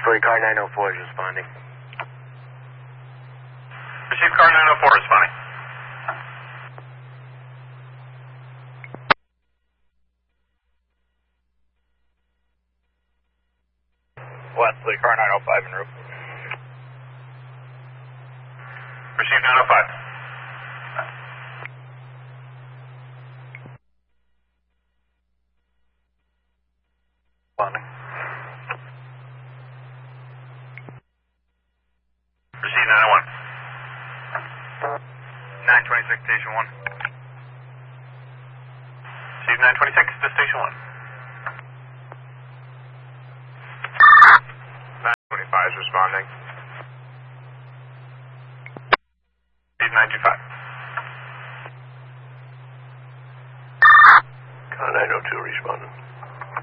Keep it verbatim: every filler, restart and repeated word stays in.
Wesley, car nine oh four is responding. Received car nine oh four responding. Wesley, car nine oh five en route. Received nine oh five. Responding. Received nine oh one. nine twenty-six, station one. Received nine twenty-six to station one. nine twenty-five is responding.